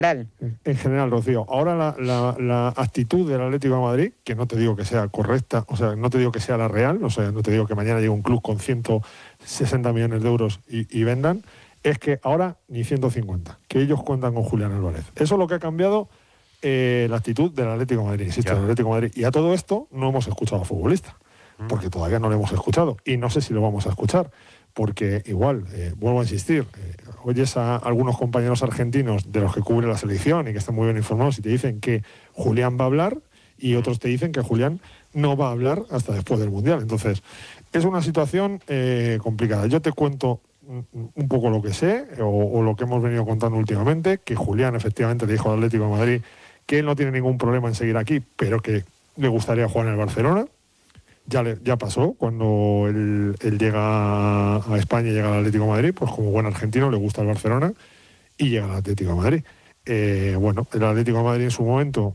En general, Rocío. Ahora la actitud del Atlético de Madrid, que no te digo que sea correcta, o sea, no te digo que sea la real, o sea, no te digo que mañana llegue un club con 160 millones de euros y vendan, es que ahora ni 150, que ellos cuentan con Julián Álvarez. Eso es lo que ha cambiado la actitud del Atlético de Madrid, insisto, del Atlético de Madrid. Y a todo esto no hemos escuchado a futbolista, porque todavía no lo hemos escuchado y no sé si lo vamos a escuchar. Porque igual, vuelvo a insistir, oyes a algunos compañeros argentinos de los que cubre la selección y que están muy bien informados y te dicen que Julián va a hablar y otros te dicen que Julián no va a hablar hasta después del Mundial. Entonces, es una situación complicada. Yo te cuento un poco lo que sé o lo que hemos venido contando últimamente, que Julián efectivamente le dijo al Atlético de Madrid que él no tiene ningún problema en seguir aquí, pero que le gustaría jugar en el Barcelona. Ya pasó, cuando él llega a España y llega al Atlético de Madrid, pues como buen argentino le gusta el Barcelona y llega al Atlético de Madrid. Bueno, el Atlético de Madrid en su momento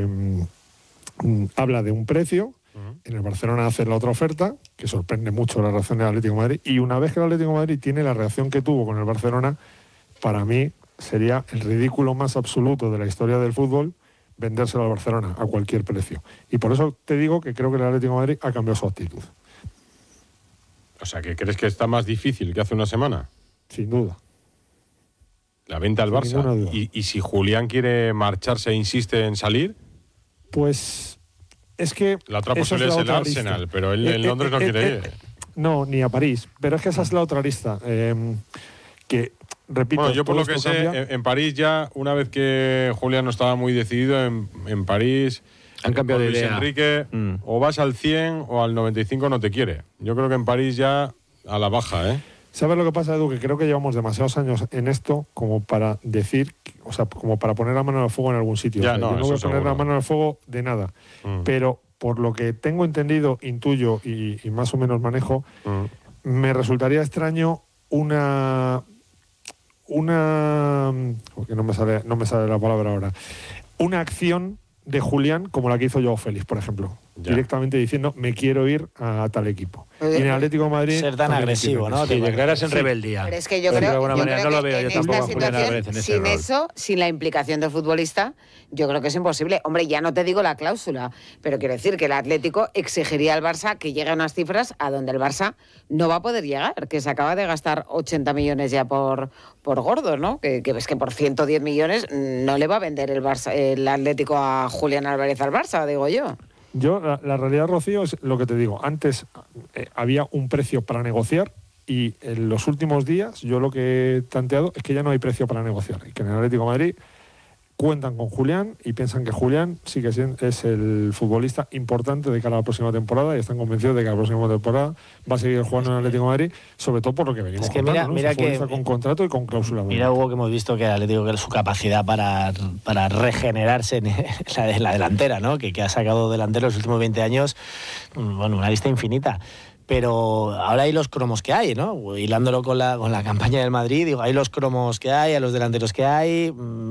habla de un precio, en el Barcelona hace la otra oferta, que sorprende mucho la reacción del Atlético de Madrid, y una vez que el Atlético de Madrid tiene la reacción que tuvo con el Barcelona, para mí sería el ridículo más absoluto de la historia del fútbol vendérselo al Barcelona a cualquier precio. Y por eso te digo que creo que el Atlético de Madrid ha cambiado su actitud. O sea, ¿que crees que está más difícil que hace una semana? Sin duda. La venta al Barça. ¿Y si Julián quiere marcharse e insiste en salir? Pues es que... La otra posibilidad es el Arsenal, lista. Pero él en Londres no quiere ir. No, ni a París. Pero es que esa es la otra lista. Que... Repito, bueno, yo por lo que sé, en París ya, una vez que Julián no estaba muy decidido, en París han cambiado de Luis idea. Enrique, o vas al 100 o al 95 no te quiere. Yo creo que en París ya a la baja, ¿eh? ¿Sabes lo que pasa, Edu? Que creo que llevamos demasiados años en esto como para decir, o sea, como para poner la mano al fuego en algún sitio. Ya, o sea, no, yo no voy a poner seguro. la mano al fuego de nada. Pero por lo que tengo entendido, intuyo y más o menos manejo, me resultaría extraño porque no me sale la palabra ahora, una acción de Julián como la que hizo Joao Félix, por ejemplo, directamente diciendo me quiero ir a tal equipo. Y en el Atlético de Madrid ser tan agresivo, ¿no? Te declaras en rebeldía. Pero es que yo creo no lo veo que yo en tampoco esta a Julián Álvarez en ese situación, sin rol. eso, sin la implicación del futbolista, yo creo que es imposible. Hombre, ya no te digo la cláusula, pero quiero decir que el Atlético exigiría al Barça que llegue a unas cifras a donde el Barça no va a poder llegar, que se acaba de gastar 80 millones ya por gordos, ¿no? Que ves que por 110 millones no le va a vender el Atlético a Julián Álvarez al Barça, digo yo. Yo, la realidad, Rocío, es lo que te digo. Antes había un precio para negociar y en los últimos días yo lo que he tanteado es que ya no hay precio para negociar y que en el Atlético de Madrid cuentan con Julián y piensan que Julián sí que es el futbolista importante de cara a la próxima temporada y están convencidos de que la próxima temporada va a seguir jugando en el Atlético de Madrid, sobre todo por lo que venimos contando, mira ¿no? que con contrato y con cláusula. Mira, Hugo, que hemos visto que el Atlético, que su capacidad para regenerarse en la delantera, ¿no? Que ha sacado delantero los últimos 20 años, bueno, una lista infinita. Pero ahora hay los cromos que hay, ¿no? Hilándolo con la campaña del Madrid, digo, hay los cromos que hay, a los delanteros que hay,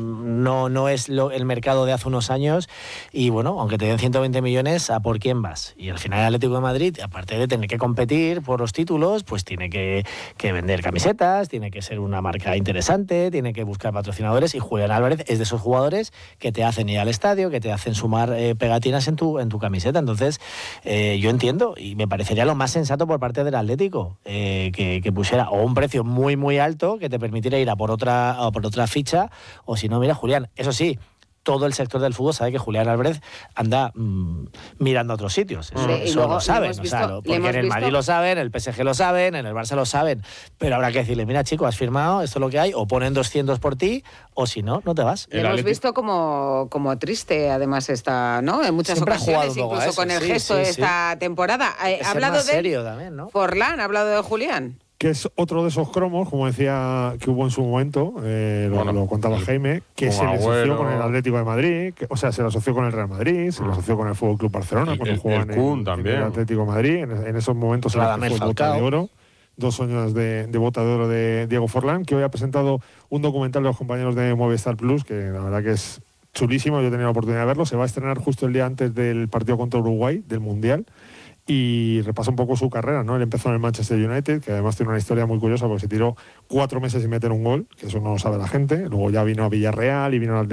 no es el mercado de hace unos años y bueno, aunque te den 120 millones, ¿a por quién vas? Y al final el Atlético de Madrid, aparte de tener que competir por los títulos, pues tiene que vender camisetas, tiene que ser una marca interesante, tiene que buscar patrocinadores y Julián Álvarez es de esos jugadores que te hacen ir al estadio, que te hacen sumar pegatinas en tu camiseta. Entonces, yo entiendo y me parecería lo más sensato por parte del Atlético que pusiera o un precio muy muy alto que te permitiera ir a por otra ficha o si no, mira, Julián, eso sí, todo el sector del fútbol sabe que Julián Álvarez anda mirando a otros sitios. Eso luego, lo saben, porque en el Madrid lo saben, en el PSG lo saben, en el Barça lo saben, pero habrá que decirle, mira chico, has firmado, esto es lo que hay, o ponen 200 por ti, o si no, no te vas. Le hemos visto como triste, además, ¿no? En muchas siempre ocasiones, incluso con el gesto de esta temporada. Ha hablado de serio también, ¿no? Forlán, ha hablado de Julián. Que es otro de esos cromos, como decía, que hubo en su momento, lo contaba Jaime, que se le asoció con el Atlético de Madrid, se le asoció con el Real Madrid, se le asoció con el Fútbol Club Barcelona, cuando jugaba en el Atlético de Madrid, en esos momentos se le fue el Bota de Oro, 2 años de Bota de Oro de Diego Forlán, que hoy ha presentado un documental de los compañeros de Movistar Plus, que la verdad que es chulísimo, yo he tenido la oportunidad de verlo, se va a estrenar justo el día antes del partido contra Uruguay, del Mundial, y repasa un poco su carrera, ¿no? Él empezó en el Manchester United, que además tiene una historia muy curiosa porque se tiró 4 meses sin meter un gol, que eso no lo sabe la gente. Luego ya vino a Villarreal y vino al